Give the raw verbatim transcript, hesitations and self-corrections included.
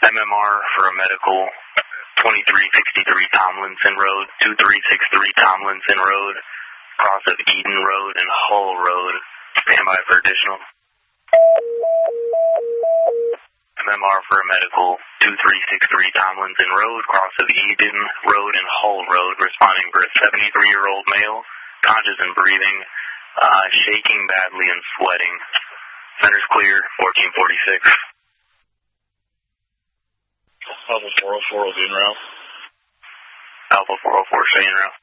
M M R for a medical, twenty-three sixty-three Tomlinson Road, two three six three Tomlinson Road, cross of Eden Road and Hull Road. Stand by for additional. M M R for a medical, two three six three Tomlinson Road, cross of Eden Road and Hull Road, responding for a seventy-three-year-old male, conscious and breathing, uh, shaking badly and sweating. Center's clear, fourteen forty-six. Alpha four oh four will be en route. Alpha four oh four, stay en route.